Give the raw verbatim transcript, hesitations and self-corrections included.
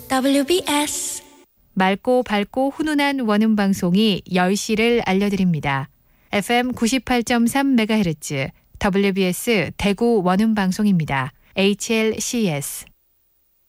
더블유비에스 맑고 밝고 훈훈한 원음 방송이 열 시를 알려드립니다. 에프엠 구십팔 점 삼 메가헤르츠 더블유비에스 대구 원음 방송입니다. 에이치엘씨에스